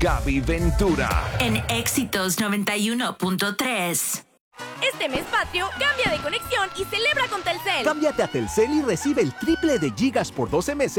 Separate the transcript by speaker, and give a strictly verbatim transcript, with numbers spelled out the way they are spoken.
Speaker 1: Gaby Ventura.
Speaker 2: En Éxitos noventa y uno punto tres.
Speaker 3: Este mes patrio, cambia de conexión y celebra con Telcel.
Speaker 4: Cámbiate a Telcel y recibe el triple de gigas por doce meses